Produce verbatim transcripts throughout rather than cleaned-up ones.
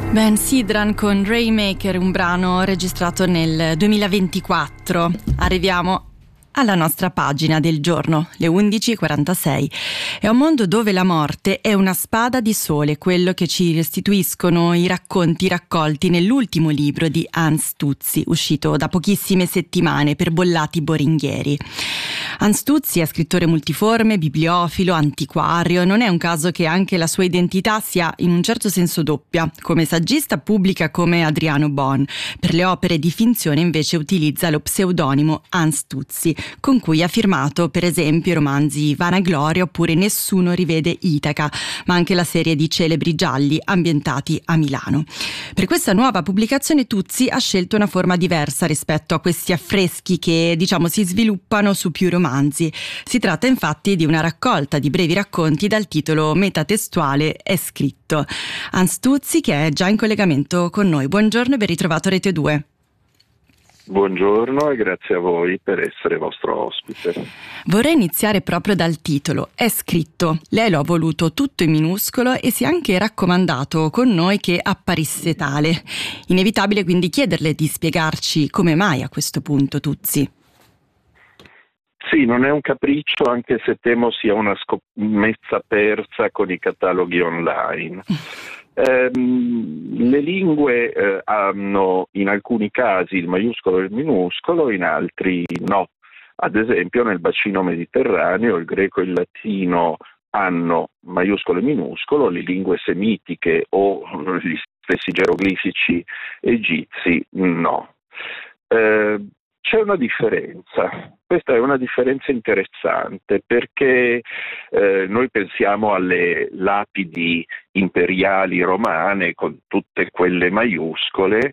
Ben Sidran con Raymaker, un brano registrato nel duemilaventiquattro. Arriviamo alla nostra pagina del giorno, le undici e quarantasei. È un mondo dove la morte è una spada di sole, quello che ci restituiscono i racconti raccolti nell'ultimo libro di Hans Tuzzi, uscito da pochissime settimane per Bollati Boringhieri. Hans Tuzzi è scrittore multiforme, bibliofilo, antiquario. Non è un caso che anche la sua identità sia in un certo senso doppia. Come saggista pubblica come Adriano Bon. Per le opere di finzione invece utilizza lo pseudonimo Hans Tuzzi, con cui ha firmato per esempio i romanzi Vanagloria oppure Nessuno rivede Itaca, ma anche la serie di celebri gialli ambientati a Milano. Per questa nuova pubblicazione Tuzzi ha scelto una forma diversa rispetto a questi affreschi che, diciamo, si sviluppano su più romanzi. Si tratta infatti di una raccolta di brevi racconti dal titolo metatestuale È scritto. Hans Tuzzi, che è già in collegamento con noi. Buongiorno e ben ritrovato Rete due. Buongiorno e grazie a voi per essere vostro ospite. Vorrei iniziare proprio dal titolo. È scritto. Lei lo ha voluto tutto in minuscolo e si è anche raccomandato con noi che apparisse tale. Inevitabile quindi chiederle di spiegarci come mai a questo punto, Tuzzi. Sì, non è un capriccio, anche se temo sia una scommessa persa con i cataloghi online. Eh, le lingue eh, hanno in alcuni casi il maiuscolo e il minuscolo, in altri no. Ad esempio nel bacino mediterraneo il greco e il latino hanno maiuscolo e minuscolo, le lingue semitiche o gli stessi geroglifici egizi no. Eh, C'è una differenza, questa è una differenza interessante perché eh, noi pensiamo alle lapidi imperiali romane con tutte quelle maiuscole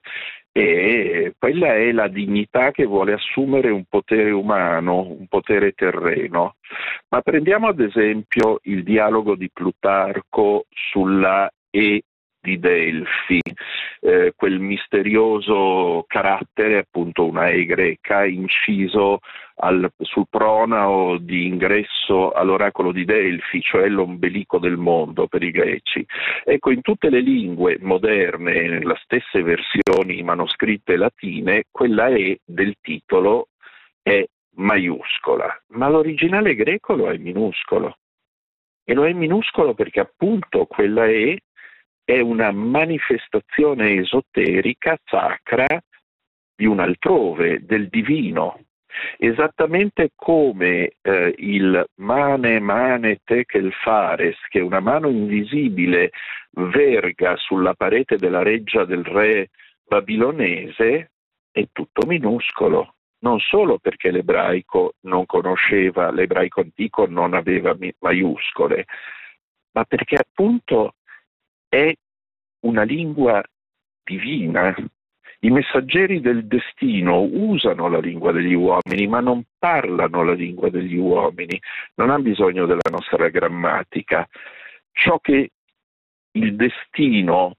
e quella è la dignità che vuole assumere un potere umano, un potere terreno. Ma prendiamo ad esempio il dialogo di Plutarco sulla E di Delfi, eh, quel misterioso carattere, appunto una E greca, inciso al, sul pronao di ingresso all'oracolo di Delfi, cioè l'ombelico del mondo per i greci. Ecco, in tutte le lingue moderne, nelle stesse versioni manoscritte latine, quella E del titolo è maiuscola, ma l'originale greco lo è minuscolo. E lo è minuscolo perché appunto quella E è una manifestazione esoterica, sacra, di un altrove, del divino. Esattamente come eh, il mane mane tekel fares, che è una mano invisibile verga sulla parete della reggia del re babilonese, è tutto minuscolo. Non solo perché l'ebraico non conosceva, l'ebraico antico non aveva maiuscole, ma perché appunto è una lingua divina. I messaggeri del destino usano la lingua degli uomini, ma non parlano la lingua degli uomini, non hanno bisogno della nostra grammatica. Ciò che il destino,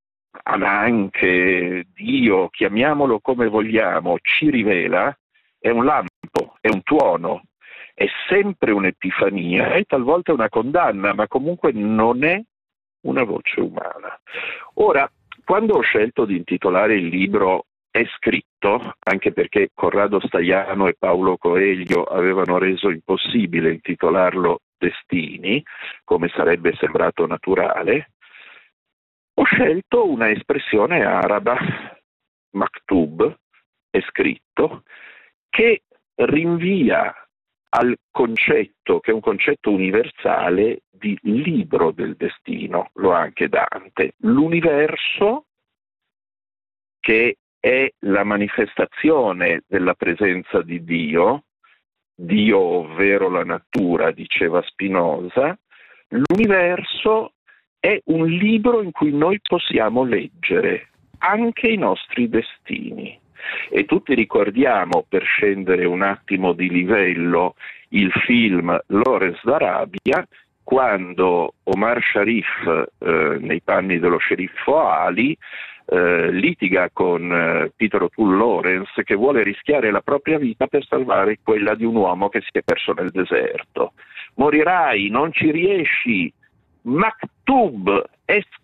anche Dio, chiamiamolo come vogliamo, ci rivela, è un lampo, è un tuono, è sempre un'epifania e talvolta una condanna, ma comunque non è una voce umana. Ora, quando ho scelto di intitolare il libro È scritto, anche perché Corrado Staiano e Paolo Coelho avevano reso impossibile intitolarlo Destini, come sarebbe sembrato naturale, ho scelto una espressione araba, maktub, è scritto, che rinvia al concetto, che è un concetto universale, di libro del destino, lo ha anche Dante. L'universo, che è la manifestazione della presenza di Dio, Dio ovvero la natura, diceva Spinoza, l'universo è un libro in cui noi possiamo leggere anche i nostri destini. E tutti ricordiamo, per scendere un attimo di livello, il film Lawrence d'Arabia, quando Omar Sharif, eh, nei panni dello sceriffo Ali, eh, litiga con eh, Peter O'Toole Lawrence, che vuole rischiare la propria vita per salvare quella di un uomo che si è perso nel deserto. Morirai, non ci riesci, maktub, è scritto.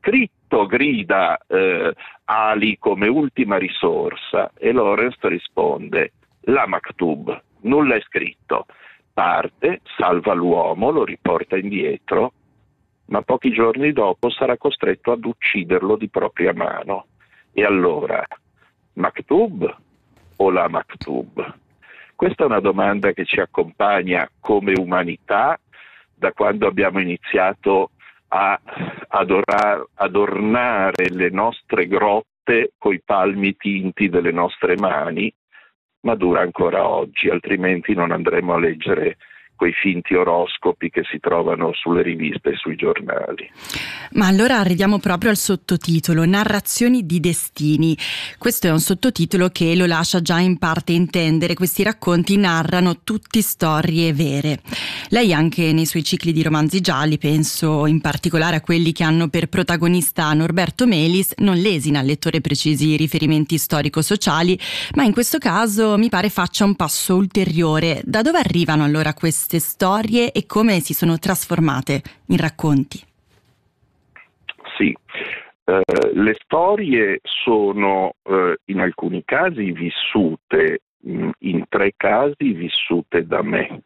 scritto, grida eh, Ali come ultima risorsa, e Lawrence risponde: la maktub, nulla è scritto. Parte, salva l'uomo, lo riporta indietro, ma pochi giorni dopo sarà costretto ad ucciderlo di propria mano. E allora, maktub o la maktub? Questa è una domanda che ci accompagna come umanità da quando abbiamo iniziato a adorar, adornare le nostre grotte coi palmi tinti delle nostre mani, ma dura ancora oggi, altrimenti non andremo a leggere quei finti oroscopi che si trovano sulle riviste e sui giornali. Ma allora arriviamo proprio al sottotitolo, Narrazioni di destini. Questo è un sottotitolo che lo lascia già in parte intendere. Questi racconti narrano tutti storie vere. Lei anche nei suoi cicli di romanzi gialli, penso in particolare a quelli che hanno per protagonista Norberto Melis, non lesina al lettore precisi riferimenti storico-sociali, ma in questo caso mi pare faccia un passo ulteriore. Da dove arrivano allora queste storie e come si sono trasformate in racconti? Sì, eh, le storie sono eh, in alcuni casi vissute, mh, in tre casi vissute da me,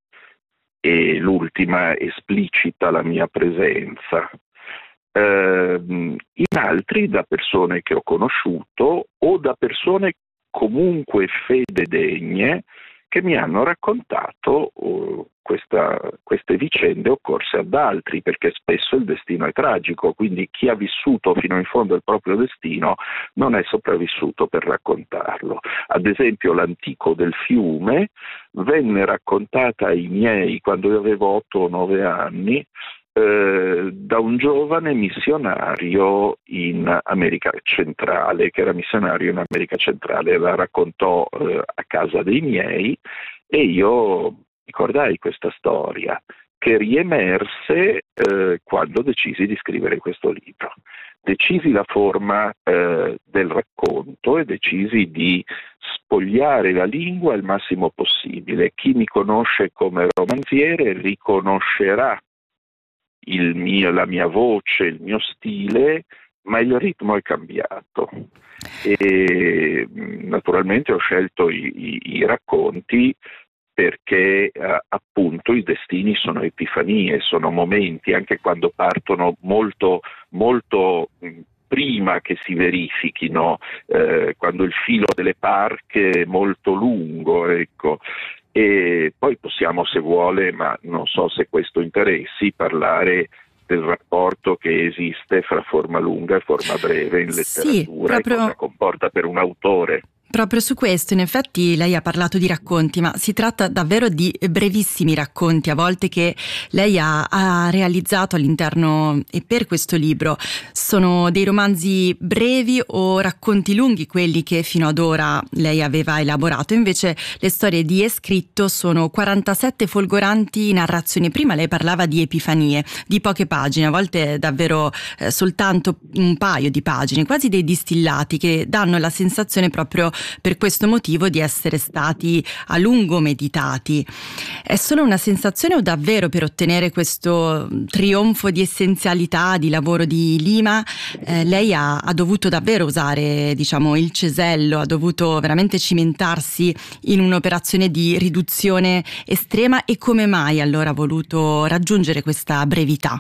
e l'ultima esplicita la mia presenza, eh, in altri da persone che ho conosciuto o da persone comunque fededegne che mi hanno raccontato uh, questa, queste vicende occorse ad altri, perché spesso il destino è tragico, quindi chi ha vissuto fino in fondo il proprio destino non è sopravvissuto per raccontarlo. Ad esempio l'Antico del fiume venne raccontata ai miei quando io avevo otto o nove anni eh, da un giovane missionario in America centrale, che era missionario in America centrale, la raccontò eh, a casa dei miei, e io ricordai questa storia che riemerse eh, quando decisi di scrivere questo libro. Decisi la forma eh, del racconto e decisi di spogliare la lingua il massimo possibile. Chi mi conosce come romanziere riconoscerà il mio, la mia voce, il mio stile, ma il ritmo è cambiato. E naturalmente ho scelto i, i, i racconti perché eh, appunto i destini sono epifanie, sono momenti, anche quando partono molto, molto mh, prima che si verifichino, eh, quando il filo delle parche è molto lungo, ecco. E poi possiamo, se vuole, ma non so se questo interessi, parlare del rapporto che esiste fra forma lunga e forma breve in letteratura, sì, proprio... e cosa comporta per un autore. Proprio su questo, in effetti lei ha parlato di racconti, ma si tratta davvero di brevissimi racconti, a volte, che lei ha, ha realizzato all'interno e per questo libro. Sono dei romanzi brevi o racconti lunghi quelli che fino ad ora lei aveva elaborato? Invece le storie di E scritto sono quarantasette folgoranti narrazioni. Prima lei parlava di epifanie, di poche pagine, a volte davvero eh, soltanto un paio di pagine, quasi dei distillati che danno la sensazione proprio per questo motivo di essere stati a lungo meditati. È solo una sensazione o davvero per ottenere questo trionfo di essenzialità di lavoro di Lima eh, lei ha, ha dovuto davvero usare, diciamo, il cesello, ha dovuto veramente cimentarsi in un'operazione di riduzione estrema? E come mai allora ha voluto raggiungere questa brevità?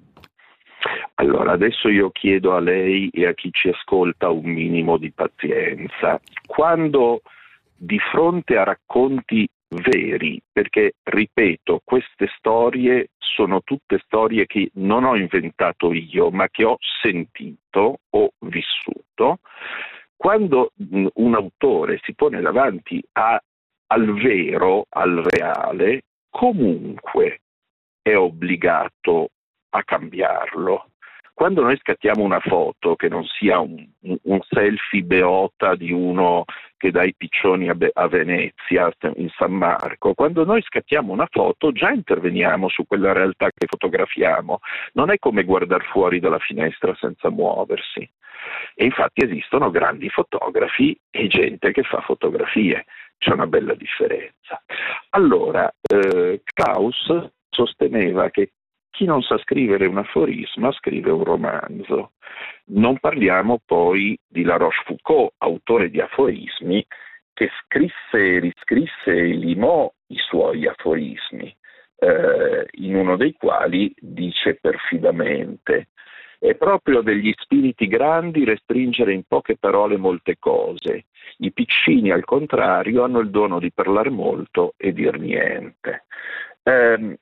Allora, adesso io chiedo a lei e a chi ci ascolta un minimo di pazienza. Quando di fronte a racconti veri, perché, ripeto, queste storie sono tutte storie che non ho inventato io, ma che ho sentito o vissuto, quando un autore si pone davanti a, al vero, al reale, comunque è obbligato a cambiarlo. Quando noi scattiamo una foto che non sia un, un selfie beota di uno che dà i piccioni a, a Venezia, in San Marco, quando noi scattiamo una foto già interveniamo su quella realtà che fotografiamo. Non è come guardare fuori dalla finestra senza muoversi. E infatti esistono grandi fotografi e gente che fa fotografie. C'è una bella differenza. Allora, eh, Klaus sosteneva che chi non sa scrivere un aforisma scrive un romanzo. Non parliamo poi di La Rochefoucauld, autore di aforismi, che scrisse, riscrisse e limò i suoi aforismi, eh, in uno dei quali dice perfidamente: è proprio degli spiriti grandi restringere in poche parole molte cose. I piccini, al contrario, hanno il dono di parlar molto e dir niente. Eh,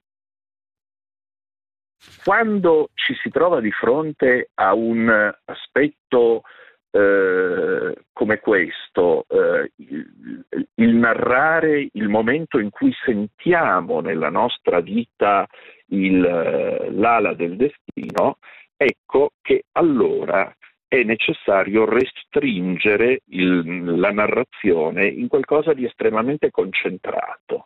quando ci si trova di fronte a un aspetto eh, come questo, eh, il, il narrare il momento in cui sentiamo nella nostra vita il, l'ala del destino, ecco che allora è necessario restringere il, la narrazione in qualcosa di estremamente concentrato.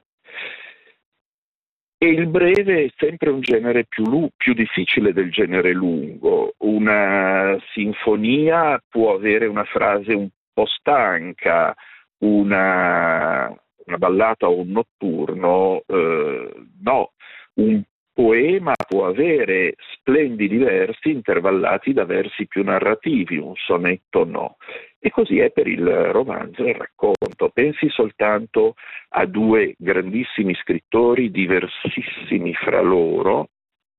E il breve è sempre un genere più, lu- più difficile del genere lungo. Una sinfonia può avere una frase un po' stanca, una, una ballata o un notturno, eh, no. Un poema può avere splendidi versi intervallati da versi più narrativi, un sonetto no. E così è per il romanzo e il racconto. Pensi soltanto a due grandissimi scrittori, diversissimi fra loro,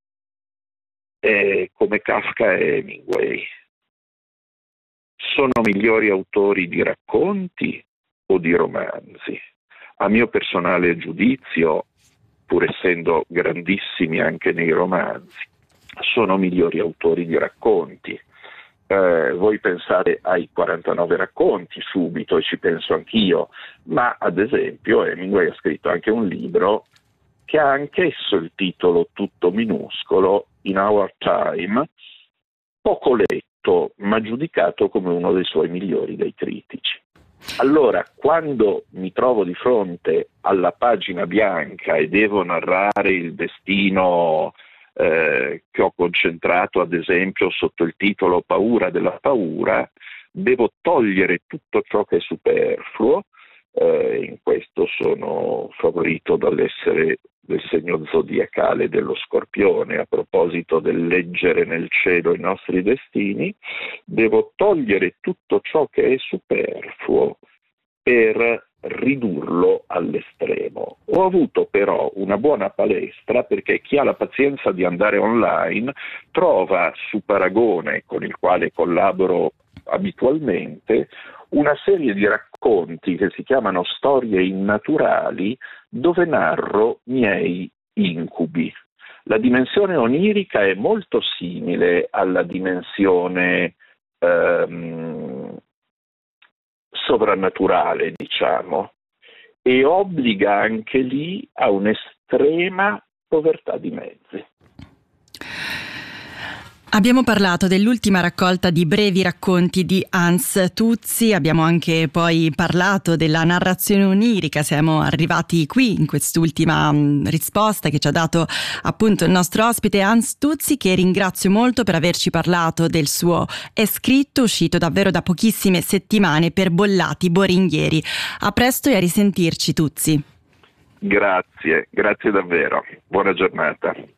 eh, come Kafka e Hemingway. Sono migliori autori di racconti o di romanzi? A mio personale giudizio, pur essendo grandissimi anche nei romanzi, sono migliori autori di racconti. Eh, voi pensate ai quarantanove racconti subito, e ci penso anch'io, ma ad esempio Hemingway ha scritto anche un libro che ha anch'esso il titolo tutto minuscolo, In Our Time, poco letto, ma giudicato come uno dei suoi migliori dai critici. Allora, quando mi trovo di fronte alla pagina bianca e devo narrare il destino eh, che ho concentrato, ad esempio, sotto il titolo Paura della paura, devo togliere tutto ciò che è superfluo. Eh, in questo sono favorito dall'essere del segno zodiacale dello Scorpione, a proposito del leggere nel cielo i nostri destini. Devo togliere tutto ciò che è superfluo per ridurlo all'estremo. Ho avuto però una buona palestra, perché chi ha la pazienza di andare online trova su Paragone, con il quale collaboro abitualmente, una serie di racconti che si chiamano Storie innaturali, dove narro miei incubi. La dimensione onirica è molto simile alla dimensione ehm, sovrannaturale, diciamo, e obbliga anche lì a un'estrema povertà di mezzi. Abbiamo parlato dell'ultima raccolta di brevi racconti di Hans Tuzzi, abbiamo anche poi parlato della narrazione onirica, siamo arrivati qui in quest'ultima mh, risposta che ci ha dato appunto il nostro ospite Hans Tuzzi, che ringrazio molto per averci parlato del suo È scritto, uscito davvero da pochissime settimane per Bollati Boringhieri. A presto e a risentirci, Tuzzi. Grazie, grazie davvero. Buona giornata.